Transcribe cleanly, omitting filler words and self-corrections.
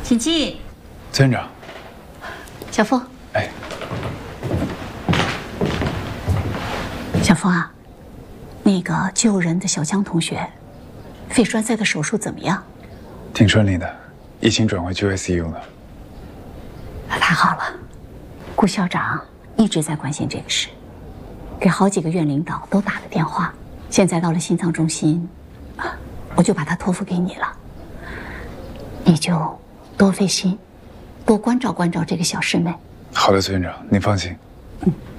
请进。 村长， 小峰。 哎， 小峰啊，那个救人的小江同学，肺栓塞的手术怎么样？ 挺顺利的，已经转回 ICU 了。 太好了，顾校长一直在关心这个事，给好几个院领导都打了电话。现在到了心脏中心，我就把他托付给你了。你就多费心，多关照关照这个小师妹。 好的，村长，您放心。 嗯。